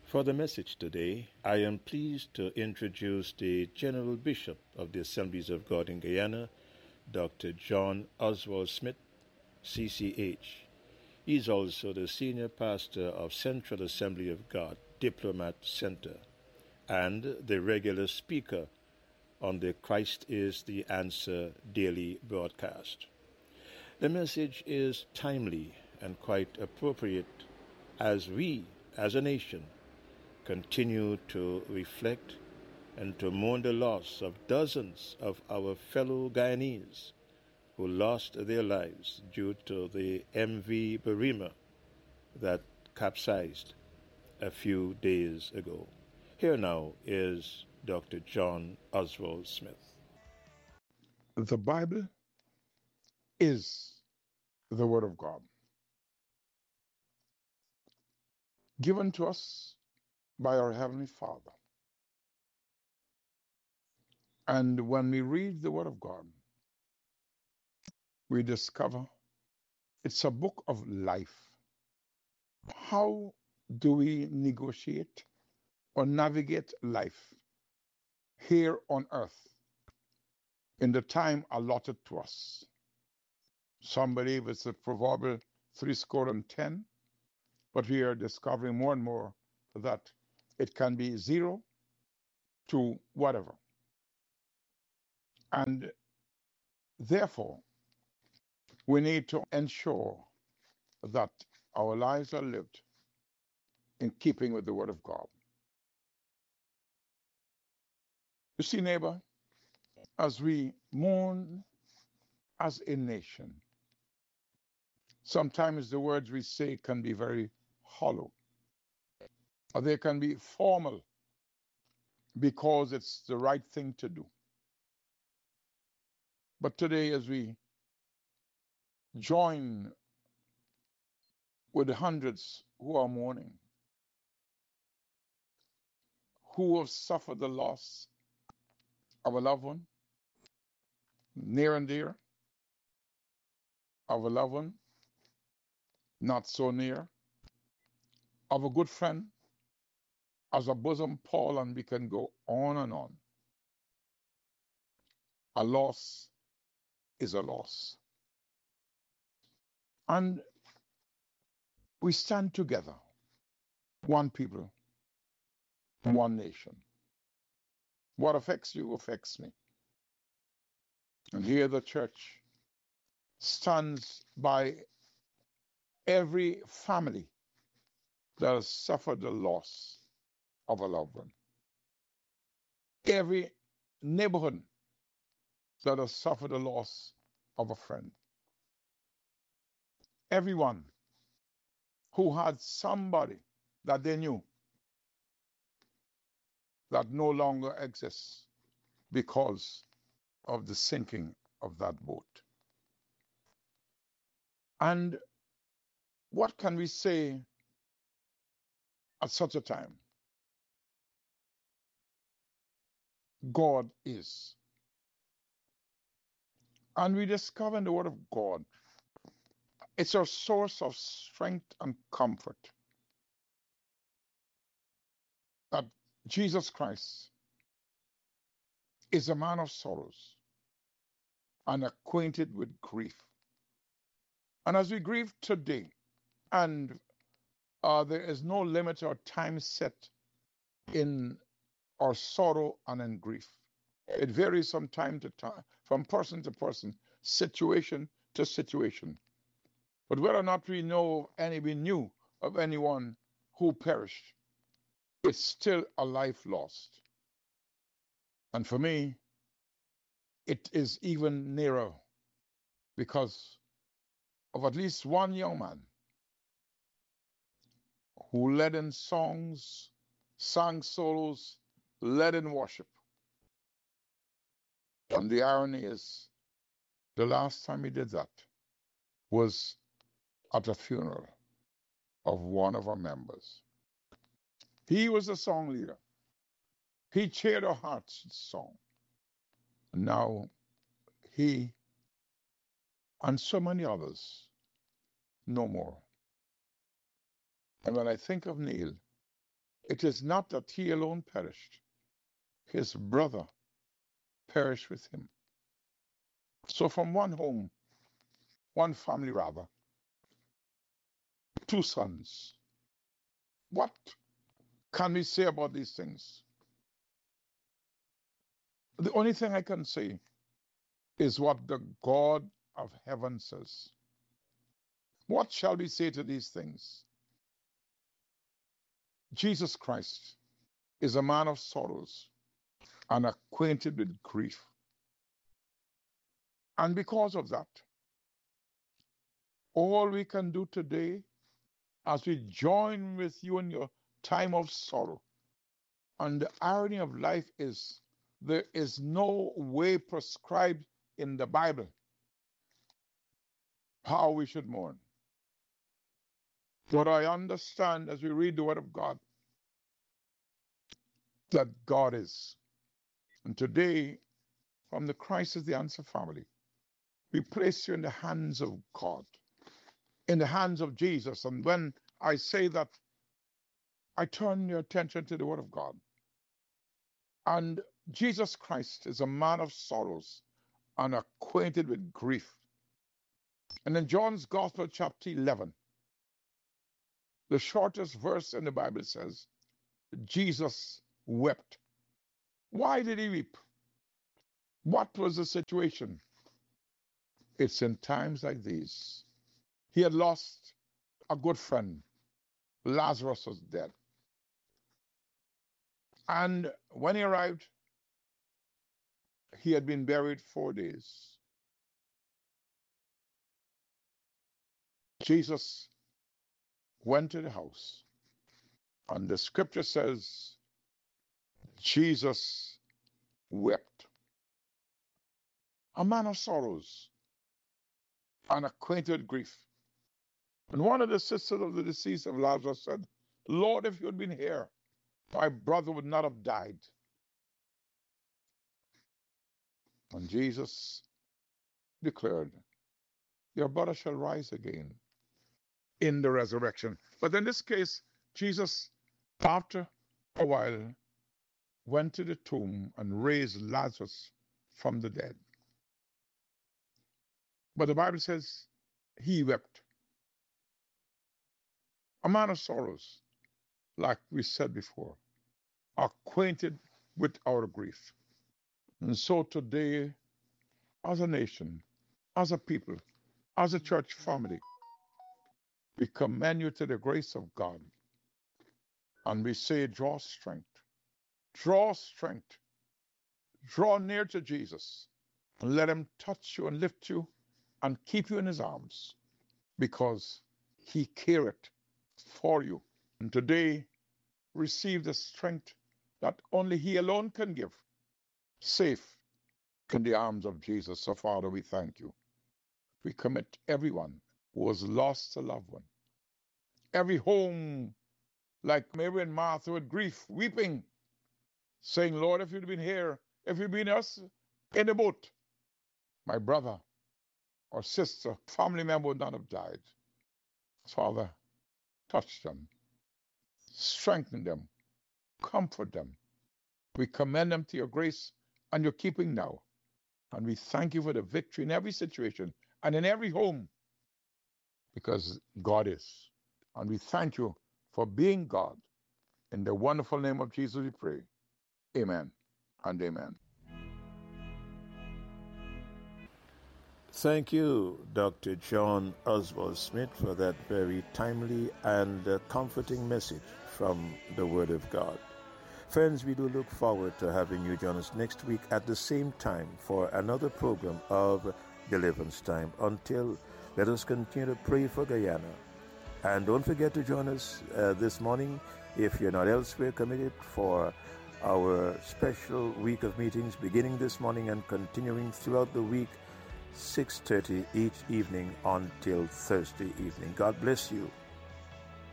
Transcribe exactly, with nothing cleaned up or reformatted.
For the message today, I am pleased to introduce the General Bishop of the Assemblies of God in Guyana, Doctor John Oswald Smith, C C H. He is also the Senior Pastor of Central Assembly of God, Diplomat Center, and the regular speaker on the Christ is the Answer daily broadcast. The message is timely and quite appropriate as we, as a nation, continue to reflect and to mourn the loss of dozens of our fellow Guyanese who lost their lives due to the M V Barima that capsized a few days ago. Here now is Doctor John Oswald Smith. The Bible is the Word of God, given to us by our Heavenly Father. And when we read the Word of God, we discover it's a book of life. How do we negotiate or navigate life here on earth in the time allotted to us? Some believe it's a proverbial three score and ten, but we are discovering more and more that it can be zero to whatever. And therefore, we need to ensure that our lives are lived in keeping with the Word of God. You see, neighbor, as we mourn as a nation, sometimes the words we say can be very hollow, or they can be formal because it's the right thing to do. But today, as we join with the hundreds who are mourning, who have suffered the loss of a loved one, near and dear, of a loved one, not so near, of a good friend, as a bosom Paul, and we can go on and on. A loss is a loss. And we stand together, one people, one nation. What affects you affects me. And here the church stands by every family that has suffered the loss of a loved one. Every neighborhood that has suffered the loss of a friend. Everyone who had somebody that they knew that no longer exists because of the sinking of that boat. And what can we say at such a time? God is. And we discover in the Word of God, it's our source of strength and comfort that Jesus Christ is a man of sorrows and acquainted with grief. And as we grieve today, and uh, there is no limit or time set in our sorrow and in grief. It varies from time to time, from person to person, situation to situation. But whether or not we know any, we knew of anyone who perished, it's still a life lost. And for me, it is even nearer because of at least one young man who led in songs, sang solos, led in worship. And the irony is, the last time he did that was at a funeral of one of our members. He was the song leader. He cheered our hearts with song. Now he and so many others no more. And when I think of Neil, it is not that he alone perished, his brother perished with him. So from one home, one family rather, two sons. What can we say about these things? The only thing I can say is what the God of heaven says. What shall we say to these things? Jesus Christ is a man of sorrows and acquainted with grief. And because of that, all we can do today, as we join with you in your time of sorrow, and the irony of life is there is no way prescribed in the Bible how we should mourn. But I understand as we read the Word of God that God is. And today, from the Christ is the Answer family, we place you in the hands of God, in the hands of Jesus. And when I say that, I turn your attention to the Word of God. And Jesus Christ is a man of sorrows and acquainted with grief. And in John's Gospel, chapter eleven, the shortest verse in the Bible says, Jesus wept. Why did he weep? What was the situation? It's in times like these. He had lost a good friend. Lazarus was dead. And when he arrived, he had been buried four days. Jesus went to the house, and the scripture says, Jesus wept. A man of sorrows and acquainted with grief. And one of the sisters of the deceased of Lazarus said, Lord, if you had been here, my brother would not have died. And Jesus declared, your brother shall rise again in the resurrection. But in this case, Jesus, after a while, went to the tomb and raised Lazarus from the dead. But the Bible says he wept. A man of sorrows, like we said before, acquainted with our grief. And so today, as a nation, as a people, as a church family, we commend you to the grace of God. And we say, draw strength. Draw strength. Draw near to Jesus. And let him touch you and lift you and keep you in his arms, because he careth for you. And today, receive the strength that only he alone can give, safe in the arms of Jesus. So, Father, we thank you. We commit everyone who has lost a loved one, every home, like Mary and Martha, with grief, weeping, saying, Lord, if you'd been here, if you'd been us in the boat, my brother or sister, family member would not have died. Father, touch them, strengthen them, comfort them. We commend them to your grace and your keeping now. And we thank you for the victory in every situation and in every home, because God is. And we thank you for being God. In the wonderful name of Jesus we pray. Amen and amen. Thank you, Doctor John Oswald Smith, for that very timely and uh, comforting message from the Word of God. Friends, we do look forward to having you join us next week at the same time for another program of Deliverance Time. Until, let us continue to pray for Guyana. And don't forget to join us uh, this morning, if you're not elsewhere, committed for our special week of meetings beginning this morning and continuing throughout the week, six thirty each evening until Thursday evening. God bless you.